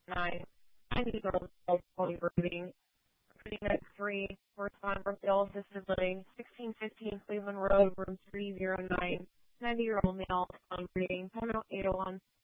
9. 90-year-old male, polybreathing. Recruiting note 3, first time for sales, assisted living, 1615 Cleveland Road, room 309. 90-year-old male, polybreathing. Payment 801.